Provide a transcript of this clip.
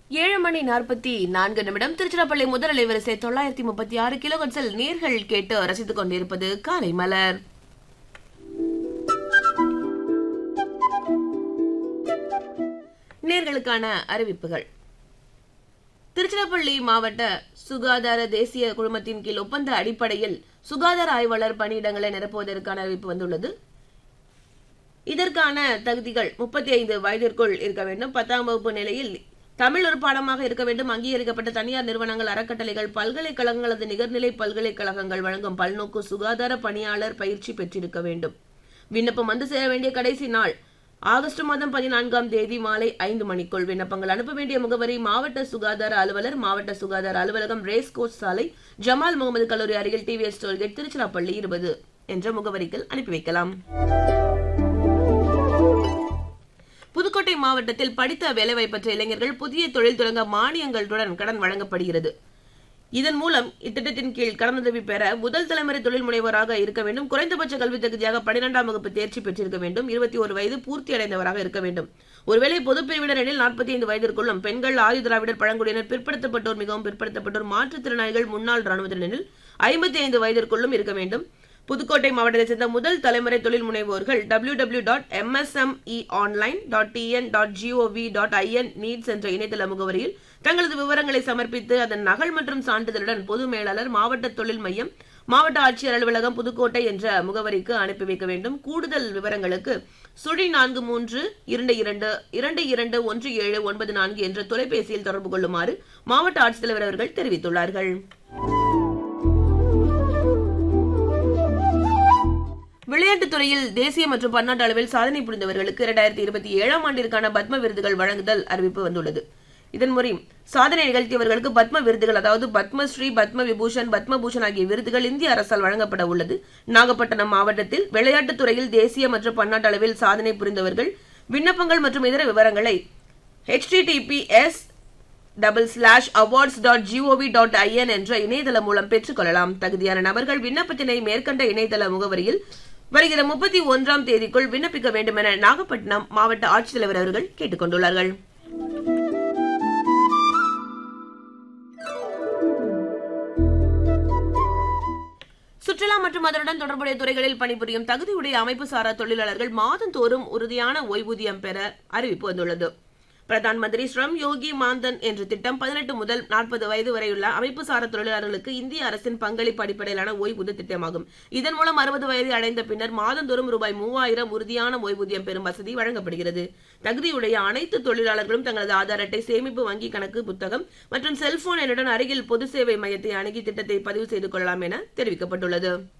7:44 திருச்சிராப்பள்ளி முதல் அலைவரிசை 936 கிலோஹெர்ட்ஸில் நேர்கள் கேட்டு ரசித்துக் கொண்டிருப்பது காலை மலர். நேர்களுக்கான அறிவிப்புகள். திருச்சிராப்பள்ளி மாவட்ட சுகாதார தேசிய குழுமத்தின் கீழ் ஒப்பந்த அடிப்படையில் சுகாதார ஆய்வாளர் பணியிடங்களை நிரப்புவதற்கான அறிவிப்பு வந்துள்ளது. இதற்கான தகுதிகள் 35 வயதிற்குள் இருக்க வேண்டும். 10ஆம் வகுப்பு நிலையில் தமிழ் ஒரு பாடமாக இருக்க வேண்டும். அங்கீகரிக்கப்பட்ட தனியார் நிறுவனங்கள், அறக்கட்டளைகள், பல்கலைக்கழகங்கள் அல்லது நிகர்நிலை பல்கலைக்கழகங்கள் வழங்கும் பல்நோக்கு சுகாதார பணியாளர் பயிற்சி பெற்றிருக்க வேண்டும். விண்ணப்பம் வந்து சேர வேண்டிய கடைசி நாள் ஆகஸ்ட் மாதம் 14ஆம் தேதி மாலை 5 மணிக்குள். விண்ணப்பங்கள் அனுப்ப வேண்டிய முகவரி: மாவட்ட சுகாதார அலுவலர், மாவட்ட சுகாதார அலுவலகம், ரேஸ் கோர்ஸ் சாலை, ஜமால் முகமது கல்லூரி அருகில், டிவிஎஸ் டோல்கேட், திருச்சிராப்பள்ளி 20 என்ற முகவரிக்கு அனுப்பி வைக்கலாம். புதுக்கோட்டை மாவட்டத்தில் படித்த வேலைவாய்ப்பற்ற இளைஞர்கள் புதிய தொழில் தொடங்க மானியங்களுடன் கடன் வழங்கப்படுகிறது. இதன் மூலம் இத்திட்டத்தின் கீழ் கடனுதவி பெற முதல் தலைமுறை தொழில் முனைவோராக இருக்க வேண்டும். குறைந்தபட்ச கல்வி தகுதியாக 12ஆம் வகுப்பு தேர்ச்சி பெற்றிருக்க வேண்டும். 21 வயது பூர்த்தி அடைந்தவராக இருக்க வேண்டும். ஒருவேளை பொதுப்பிரிவினர் எனில் 45 வயதிற்குள்ளும், பெண்கள், ஆதி திராவிடர், பழங்குடியினர், பிற்படுத்தப்பட்டோர், மிகவும் பிற்படுத்தப்பட்டோர், மாற்றுத்திறனாளிகள், முன்னாள் ராணுவத்தினர் 55 வயதிற்குள்ளும் இருக்க வேண்டும். புதுக்கோட்டை மாவட்டத்தைச் சேர்ந்த முதல் தலைமுறை தொழில் முனைவோர்கள் www.msmeonline.tn.gov.in நீட்ஸ் என்ற இணையதள முகவரியில் தங்களது விவரங்களை சமர்ப்பித்து அதன் நகல் மற்றும் சான்றிதழுடன் பொது மேலாளர், மாவட்ட தொழில் மையம், மாவட்ட ஆட்சியர் அலுவலகம், புதுக்கோட்டை என்ற முகவரிக்கு அனுப்பி வைக்க வேண்டும். கூடுதல் விவரங்களுக்கு 4322221794 என்ற தொலைபேசியில் தொடர்பு கொள்ளுமாறு மாவட்ட ஆட்சித்தலைவர் அவர்கள் தெரிவித்துள்ளார்கள். விளையாட்டுத் துறையில் தேசிய மற்றும் பன்னாட்டு அளவில் சாதனை புரிந்தவர்களுக்கு 2027ஆம் ஆண்டிற்கான பத்ம விருதுகள் வழங்குதல் அறிவிப்பு வந்துள்ளது. இதன் மூலம் சாதனை நிகழ்த்தியவர்களுக்கு பத்ம விருதுகள், அதாவது பத்மஸ்ரீ, பத்ம விபூஷன், பத்மபூஷன் ஆகிய விருதுகள் இந்திய அரசால் வழங்கப்பட உள்ளது. நாகப்பட்டினம் மாவட்டத்தில் விளையாட்டுத் துறையில் தேசிய மற்றும் பன்னாட்டு அளவில் சாதனை புரிந்தவர்கள் விண்ணப்பங்கள் மற்றும் இதர விவரங்களை https://awards.gov.in என்ற இணையதளம் மூலம் பெற்றுக் கொள்ளலாம். தகுதியான நபர்கள் விண்ணப்பத்தினை மேற்கண்ட இணையதள முகவரியில் வருகிற 31ஆம் தேதிக்குள் விண்ணப்பிக்க வேண்டும் என நாகப்பட்டினம் மாவட்ட ஆட்சித்தலைவர் அவர்கள் கேட்டுக் கொண்டுள்ளார்கள். சுற்றுலா மற்றும் அதனுடன் தொடர்புடைய துறைகளில் பணிபுரியும் தகுதியுடைய அமைப்பு சாரா தொழிலாளர்கள் மாதந்தோறும் உறுதியான ஓய்வூதியம் பெற அறிவிப்பு வந்துள்ளது. பிரதான் மந்திரி ஸ்ரம் யோகி மான்தன் என்ற திட்டம் 18 முதல் 40 வயது வரையுள்ள அமைப்பு சாரா தொழிலாளர்களுக்கு இந்திய அரசின் பங்களிப்பு அடிப்படையிலான ஓய்வூதிய திட்டமாகும். இதன் மூலம் 60 வயதை அடைந்த பின்னர் மாதந்தோறும் ரூபாய் 3000 உறுதியான ஓய்வூதியம் பெறும் வசதி வழங்கப்படுகிறது. தகுதியுடைய அனைத்து தொழிலாளர்களும் தங்களது ஆதார் அட்டை, சேமிப்பு வங்கி கணக்கு புத்தகம் மற்றும் செல்போன் எண்ணுடன் அருகில் பொது சேவை மையத்தை அணுகி திட்டத்தை பதிவு செய்து கொள்ளலாம் என தெரிவிக்கப்பட்டுள்ளது.